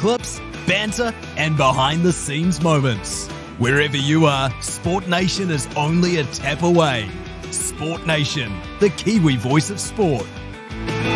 clips, banter, and behind-the-scenes moments. Wherever you are, Sport Nation is only a tap away. Sport Nation, the Kiwi voice of sport.